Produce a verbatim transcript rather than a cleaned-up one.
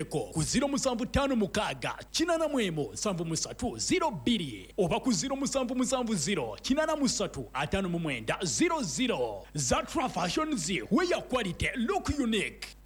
tukutumeko ku ziro musanvu ttaano mukaaga kinaana mu emu nsanvu mu ssatu ziro bbiri oba ku ziro musanvu musanvu ziro kinaana mu ssatu ataano mu mwenda ziro ziro. Zatra Fashions, wear quality, look unique.